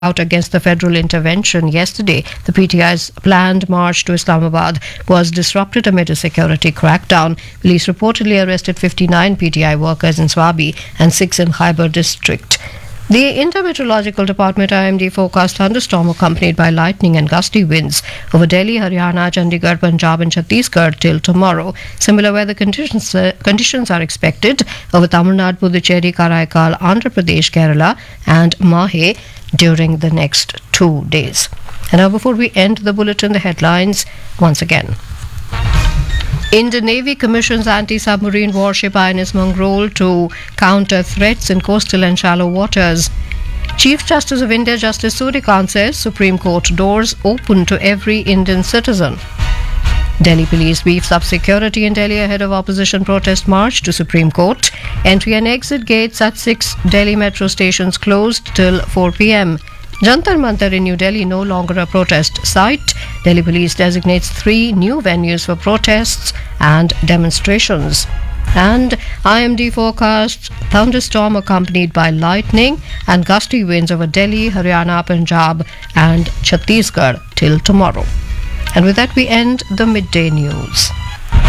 out against the federal intervention yesterday. The PTI's planned march to Islamabad was disrupted amid a security crackdown. Police reportedly arrested 59 PTI workers in Swabi and 6 in Khyber district. The Intermeteorological Department IMD forecast thunderstorm accompanied by lightning and gusty winds over Delhi, Haryana, Chandigarh, Punjab and Chhattisgarh till tomorrow. Similar weather conditions are expected over Tamil Nadu, Puducherry, Karaikal, Andhra Pradesh, Kerala and Mahe during the next 2 days. And now before we end the bulletin, the headlines once again. Indian Navy commissions anti-submarine warship INS Mangrol to counter threats in coastal and shallow waters. Chief Justice of India Justice Surikant says Supreme Court doors open to every Indian citizen. Delhi Police beefs up security in Delhi ahead of opposition protest march to Supreme Court. Entry and exit gates at 6 Delhi metro stations closed till 4 p.m. Jantar Mantar in New Delhi no longer a protest site. Delhi Police designates 3 new venues for protests and demonstrations. And IMD forecasts thunderstorm accompanied by lightning and gusty winds over Delhi, Haryana, Punjab and Chhattisgarh till tomorrow. And with that we end the midday news.